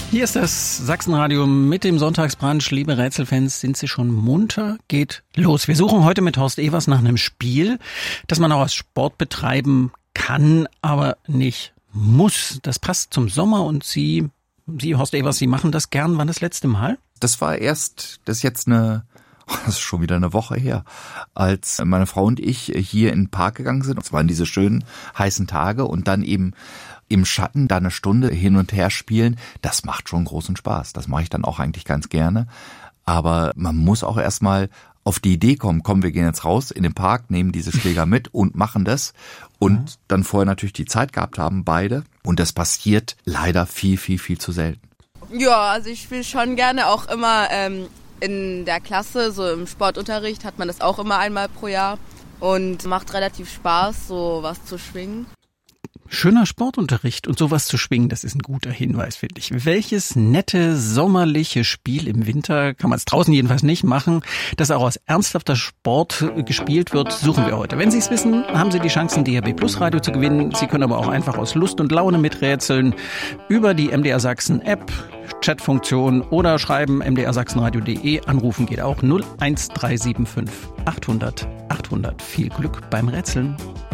Hier ist das Sachsenradio mit dem Sonntagsbrunch. Liebe Rätselfans, sind Sie schon munter? Geht los. Wir suchen heute mit Horst Evers nach einem Spiel, das man auch als Sport betreiben kann, aber nicht muss. Das passt zum Sommer und Sie, Horst Evers, Sie machen das gern. Wann das letzte Mal? Das ist schon wieder eine Woche her, als meine Frau und ich hier in den Park gegangen sind. Es waren diese schönen heißen Tage und dann eben im Schatten da eine Stunde hin und her spielen. Das macht schon großen Spaß. Das mache ich dann auch eigentlich ganz gerne. Aber man muss auch erstmal auf die Idee kommen, wir gehen jetzt raus in den Park, nehmen diese Schläger mit und machen das. Und dann vorher natürlich die Zeit gehabt haben, beide. Und das passiert leider viel, viel, viel zu selten. Ja, also ich spiele schon gerne auch immer in der Klasse, so im Sportunterricht hat man das auch immer einmal pro Jahr. Und macht relativ Spaß, so was zu schwingen. Schöner Sportunterricht und sowas zu schwingen, das ist ein guter Hinweis, finde ich. Welches nette, sommerliche Spiel im Winter, kann man es draußen jedenfalls nicht machen, das auch als ernsthafter Sport gespielt wird, suchen wir heute. Wenn Sie es wissen, haben Sie die Chance, ein DAB Plus Radio zu gewinnen. Sie können aber auch einfach aus Lust und Laune miträtseln über die MDR Sachsen App, Chatfunktion oder schreiben mdrsachsenradio.de. Anrufen geht auch 01375 800 800. Viel Glück beim Rätseln.